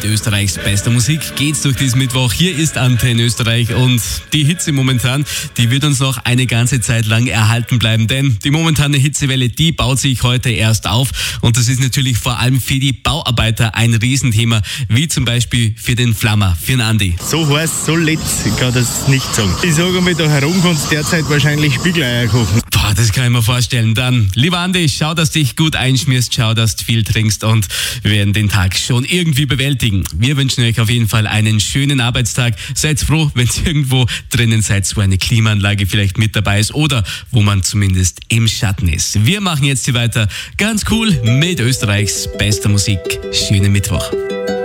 Österreichs bester Musik geht's durch diesen Mittwoch. Hier ist Antenne Österreich und die Hitze momentan, die wird uns noch eine ganze Zeit lang erhalten bleiben, denn die momentane Hitzewelle, die baut sich heute erst auf und das ist natürlich vor allem für die Bauarbeiter ein Riesenthema, wie zum Beispiel für den Flammer, für den Andi. So heiß, so letzt, ich kann das nicht sagen. Ich sage mal, da herum kannst du derzeit wahrscheinlich Spiegeleier kochen. Boah, das kann ich mir vorstellen. Dann, lieber Andi, schau, dass du dich gut einschmierst, schau, dass du viel trinkst und wir werden den Tag schon irgendwie bewältigen. Wir wünschen euch auf jeden Fall einen schönen Arbeitstag. Seid froh, wenn ihr irgendwo drinnen seid, wo eine Klimaanlage vielleicht mit dabei ist oder wo man zumindest im Schatten ist. Wir machen jetzt hier weiter ganz cool mit Österreichs bester Musik. Schönen Mittwoch.